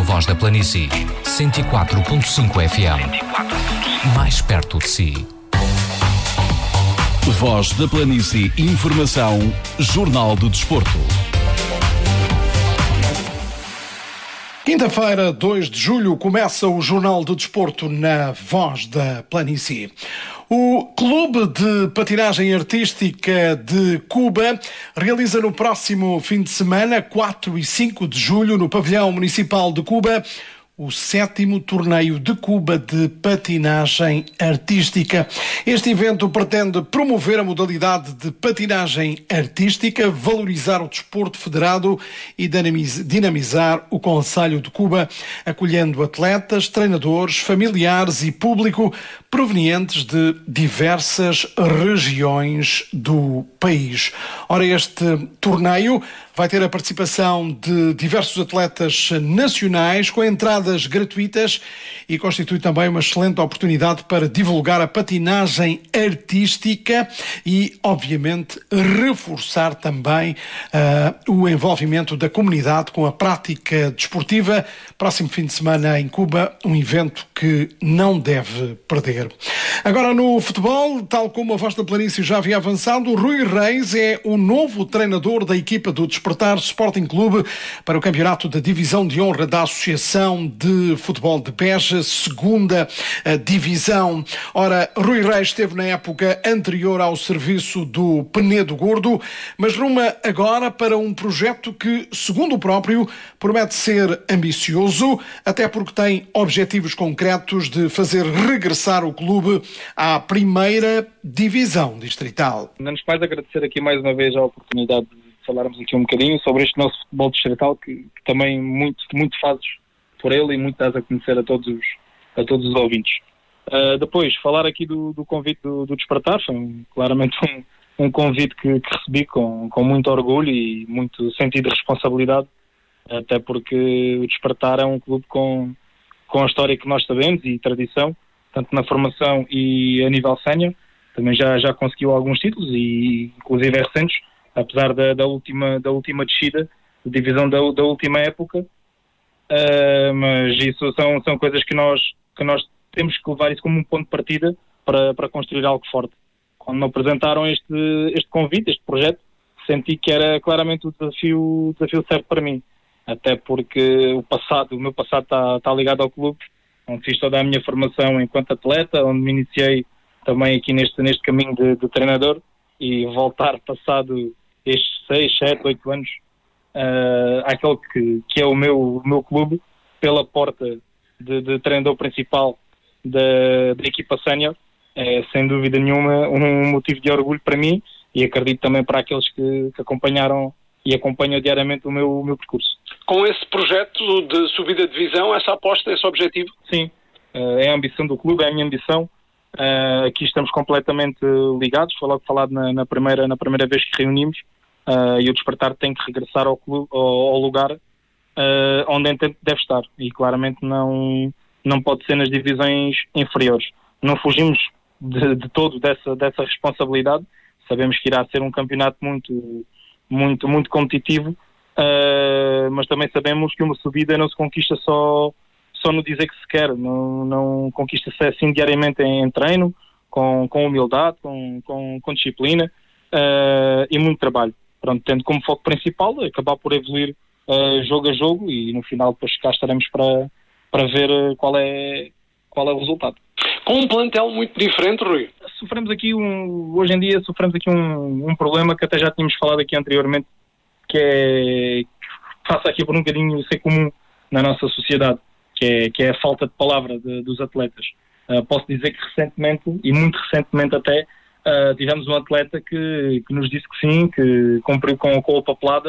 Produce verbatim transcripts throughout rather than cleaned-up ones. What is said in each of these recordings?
Voz da Planície. cento e quatro ponto cinco F M. Mais perto de si. Voz da Planície. Informação. Jornal do Desporto. Quinta-feira, dois de julho, começa o Jornal do Desporto na Voz da Planície. O Clube de Patinagem Artística de Cuba realiza no próximo fim de semana, quatro e cinco de julho, no Pavilhão Municipal de Cuba, o sétimo torneio de Cuba de patinagem artística. Este evento pretende promover a modalidade de patinagem artística, valorizar o desporto federado e dinamizar o Concelho de Cuba, acolhendo atletas, treinadores, familiares e público provenientes de diversas regiões do país. Ora, este torneio vai ter a participação de diversos atletas nacionais, com entradas gratuitas, e constitui também uma excelente oportunidade para divulgar a patinagem artística e, obviamente, reforçar também uh, o envolvimento da comunidade com a prática desportiva. Próximo fim de semana em Cuba, um evento que não deve perder. Agora, no futebol, tal como a Voz da Planície já havia avançado, o Rui Reis é o novo treinador da equipa do Despertar Sporting Clube para o campeonato da Divisão de Honra da Associação de Futebol de Beja, segunda divisão. Ora, Rui Reis esteve na época anterior ao serviço do Penedo Gordo, mas ruma agora para um projeto que, segundo o próprio, promete ser ambicioso, até porque tem objetivos concretos de fazer regressar o clube à primeira divisão distrital. Não-nos mais agradecer aqui mais uma vez a oportunidade de falarmos aqui um bocadinho sobre este nosso futebol distrital, que, que também muito, muito fazes por ele e muito dás a conhecer a todos os, a todos os ouvintes. Uh, depois, falar aqui do, do convite do, do Despertar, foi um, claramente um, um convite que, que recebi com, com muito orgulho e muito sentido de responsabilidade, até porque o Despertar é um clube com, com a história que nós sabemos e tradição, tanto na formação e a nível sénior. Também já, já conseguiu alguns títulos, e inclusive recentes, apesar da, da, última, da última descida, de divisão da, da última época. Uh, mas isso são, são coisas que nós, que nós temos que levar isso como um ponto de partida para, para construir algo forte. Quando me apresentaram este, este convite, este projeto, senti que era claramente o desafio, o desafio certo para mim. Até porque o passado, o meu passado está, está ligado ao clube, onde fiz toda a minha formação enquanto atleta, onde me iniciei também aqui neste, neste caminho de, de treinador, e voltar passado estes seis, sete, oito anos uh, àquele que, que é o meu, o meu clube, pela porta de, de treinador principal da, da equipa sénior, é sem dúvida nenhuma um motivo de orgulho para mim, e acredito também para aqueles que, que acompanharam e acompanham diariamente o meu, o meu percurso. Com esse projeto de subida de divisão, essa aposta, esse objetivo? Sim, uh, é a ambição do clube, é a minha ambição. Uh, aqui estamos completamente ligados, foi logo falado na, na, primeira, na primeira vez que reunimos, uh, e o Despertar tem que regressar ao, clube, ao, ao lugar uh, onde deve estar, e claramente não, não pode ser nas divisões inferiores. Não fugimos de, de todo dessa, dessa responsabilidade, sabemos que irá ser um campeonato muito, muito, muito competitivo, uh, mas também sabemos que uma subida não se conquista só só no dizer que se quer, não, não conquista-se assim diariamente em, em treino, com, com humildade, com, com, com disciplina uh, e muito trabalho. Pronto, tendo como foco principal acabar por evoluir uh, jogo a jogo, e no final depois cá estaremos para, para ver qual é, qual é o resultado. Com um plantel muito diferente, Rui? Sofremos aqui, um, hoje em dia, sofremos aqui um, um problema que até já tínhamos falado aqui anteriormente, que é, que passa aqui por um bocadinho ser comum na nossa sociedade. Que é, que é a falta de palavra de, dos atletas. Uh, posso dizer que recentemente, e muito recentemente até, uh, tivemos um atleta que, que nos disse que sim, que cumpriu com, com a papelada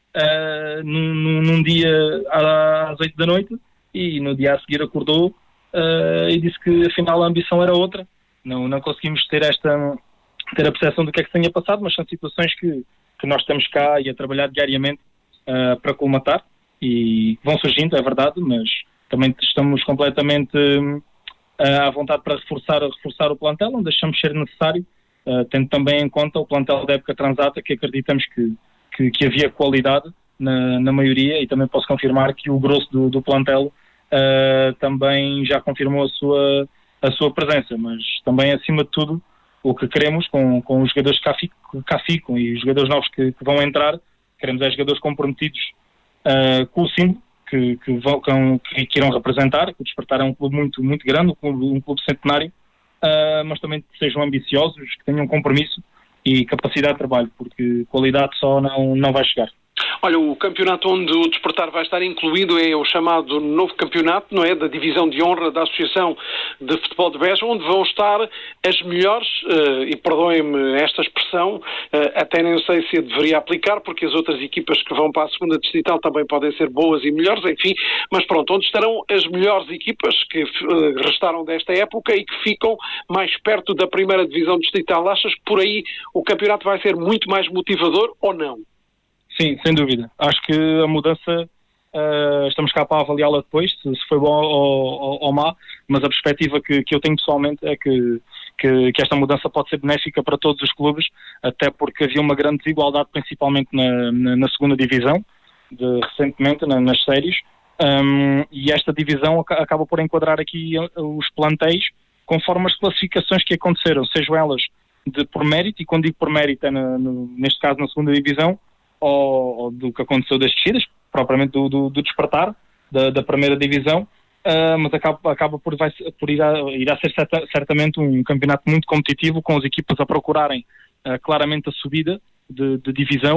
uh, num, num dia às oito da noite, e no dia a seguir acordou uh, e disse que afinal a ambição era outra. Não, não conseguimos ter, esta, ter a percepção do que é que se tenha passado, mas são situações que, que nós estamos cá e a trabalhar diariamente uh, para colmatar, e vão surgindo, é verdade, mas também estamos completamente uh, à vontade para reforçar, reforçar o plantel, onde deixamos ser necessário, uh, tendo também em conta o plantel da época transata, que acreditamos que, que, que havia qualidade na, na maioria, e também posso confirmar que o grosso do, do plantel uh, também já confirmou a sua, a sua presença, mas também, acima de tudo, o que queremos com, com os jogadores que cá, ficam, cá ficam e os jogadores novos que, que vão entrar, queremos é jogadores comprometidos uh, com o símbolo que, que, vão, que, que irão representar, que o Despertar é um clube muito, muito grande, um clube, um clube centenário, uh, mas também que sejam ambiciosos, que tenham compromisso e capacidade de trabalho, porque qualidade só não, não vai chegar. Olha, o campeonato onde o Despertar vai estar incluído é o chamado novo campeonato, não é? Da divisão de honra da Associação de Futebol de Beja, onde vão estar as melhores, uh, e perdoem-me esta expressão, uh, até nem sei se a deveria aplicar, porque as outras equipas que vão para a segunda distrital também podem ser boas e melhores, enfim, mas pronto, onde estarão as melhores equipas que uh, restaram desta época e que ficam mais perto da primeira divisão distrital. Achas que por aí o campeonato vai ser muito mais motivador ou não? Sim, sem dúvida. Acho que a mudança, uh, estamos cá para avaliá-la depois, se, se foi bom ou, ou, ou má, mas a perspectiva que, que eu tenho pessoalmente é que, que, que esta mudança pode ser benéfica para todos os clubes, até porque havia uma grande desigualdade, principalmente na, na, na segunda divisão, de, recentemente, na, nas séries, um, e esta divisão acaba por enquadrar aqui os plantéis conforme as classificações que aconteceram, sejam elas de, por mérito, e quando digo por mérito é na, no, neste caso na segunda divisão, Ou, ou do que aconteceu das descidas, propriamente do, do, do Despertar, da, da primeira divisão, uh, mas acaba, acaba por, vai, por ir, a, ir a ser certa, certamente um campeonato muito competitivo, com as equipas a procurarem uh, claramente a subida de, de divisão,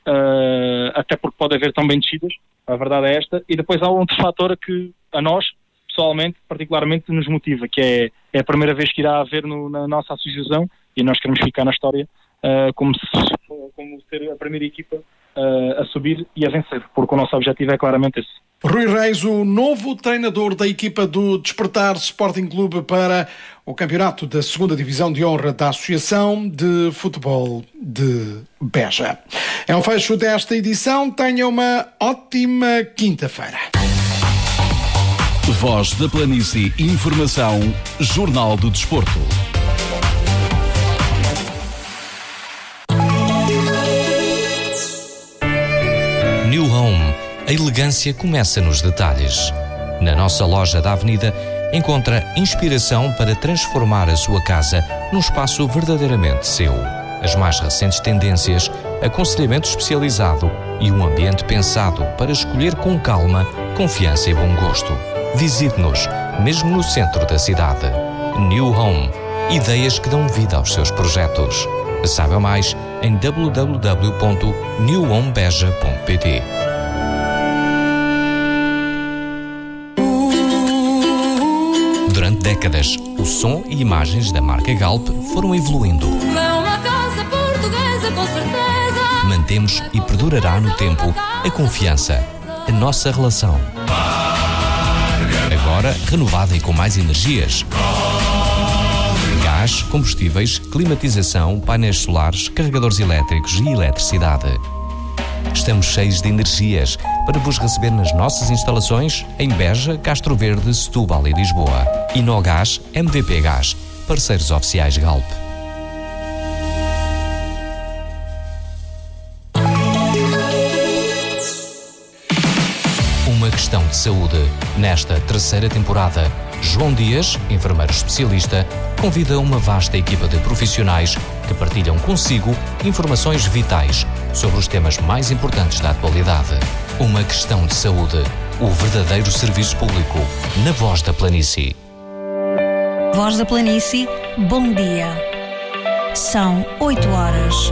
uh, até porque pode haver também descidas, a verdade é esta, e depois há um outro fator que a nós, pessoalmente, particularmente nos motiva, que é, é a primeira vez que irá haver no, na nossa associação, e nós queremos ficar na história, Uh, como, se, como ser a primeira equipa uh, a subir e a vencer, porque o nosso objetivo é claramente esse. Rui Reis, o novo treinador da equipa do Despertar Sporting Clube para o campeonato da segunda divisão de honra da Associação de Futebol de Beja. É o fecho desta edição. Tenha uma ótima quinta-feira. Voz da Planície, informação, Jornal do Desporto. New Home. A elegância começa nos detalhes. Na nossa loja da Avenida, encontra inspiração para transformar a sua casa num espaço verdadeiramente seu. As mais recentes tendências, aconselhamento especializado e um ambiente pensado para escolher com calma, confiança e bom gosto. Visite-nos, mesmo no centro da cidade. New Home. Ideias que dão vida aos seus projetos. Saiba mais em w w w ponto new home beja ponto p t. Durante décadas, o som e imagens da marca Galp foram evoluindo. É uma casa portuguesa, com certeza. Mantemos e perdurará no tempo a confiança, a nossa relação. Agora renovada e com mais energias. Gás, combustíveis, climatização, painéis solares, carregadores elétricos e eletricidade. Estamos cheios de energias para vos receber nas nossas instalações em Beja, Castro Verde, Setúbal e Lisboa. Inogás, M V P Gás, parceiros oficiais Galp. Uma questão de saúde. Nesta terceira temporada, João Dias, enfermeiro especialista, convida uma vasta equipa de profissionais que partilham consigo informações vitais sobre os temas mais importantes da atualidade. Uma questão de saúde. O verdadeiro serviço público. Na Voz da Planície. Voz da Planície, bom dia. São oito horas.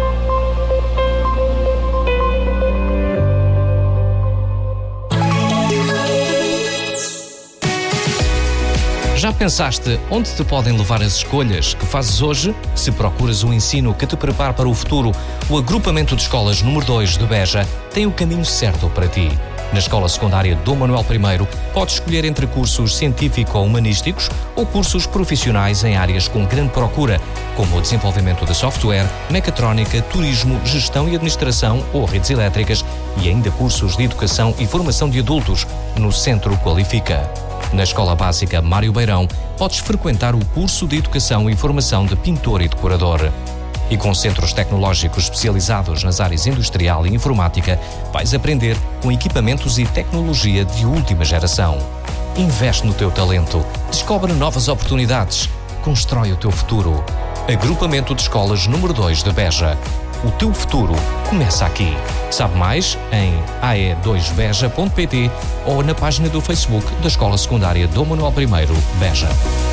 Já pensaste onde te podem levar as escolhas que fazes hoje? Se procuras um ensino que te prepare para o futuro, o Agrupamento de Escolas número dois de Beja tem o caminho certo para ti. Na Escola Secundária Dom Manuel I, podes escolher entre cursos científico-humanísticos ou cursos profissionais em áreas com grande procura, como o desenvolvimento de software, mecatrónica, turismo, gestão e administração ou redes elétricas, e ainda cursos de educação e formação de adultos no Centro Qualifica. Na Escola Básica Mário Beirão, podes frequentar o curso de Educação e Formação de Pintor e Decorador. E com centros tecnológicos especializados nas áreas industrial e informática, vais aprender com equipamentos e tecnologia de última geração. Investe no teu talento, descobre novas oportunidades, constrói o teu futuro. Agrupamento de Escolas número dois de Beja. O teu futuro começa aqui. Sabe mais em a e dois beja ponto pt ou na página do Facebook da Escola Secundária Dom Manuel I, Beja.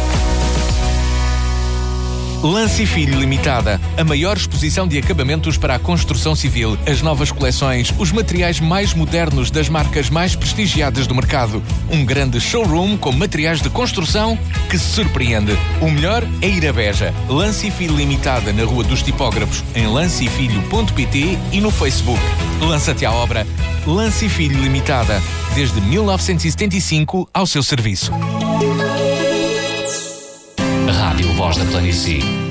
Lance e Filho Limitada, a maior exposição de acabamentos para a construção civil, as novas coleções, os materiais mais modernos das marcas mais prestigiadas do mercado. Um grande showroom com materiais de construção que se surpreende. O melhor é ir a Beja. Lance e Filho Limitada na Rua dos Tipógrafos, em lance e filho ponto pt e no Facebook. Lança-te à obra. Lance e Filho Limitada, desde mil novecentos e setenta e cinco ao seu serviço. Rádio Voz da Planície.